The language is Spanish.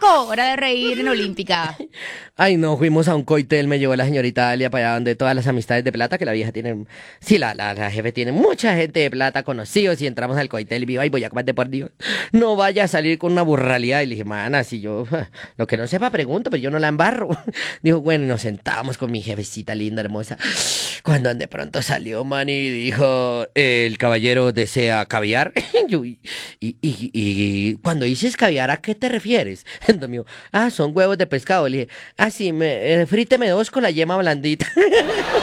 Nico, hora de reír en Olímpica. Ay, no, fuimos a un coitel, me llevó la señorita Alia para allá donde todas las amistades de plata, que la vieja tiene, sí, la jefe tiene mucha gente de plata conocidos y entramos al coitel y digo, ay, voy a comer de por Dios, no vaya a salir con una burralidad. Y le dije, mana, si yo, lo que no sepa pregunto, pero yo no la embarro. Dijo, bueno, y nos sentábamos con mi jefecita linda, hermosa, cuando de pronto salió, man, y dijo, el caballero desea caviar. Y cuando dices caviar, ¿a qué te refieres? Entonces me dijo, ah, son huevos de pescado. Le dije, ah, sí, fríteme dos con la yema blandita.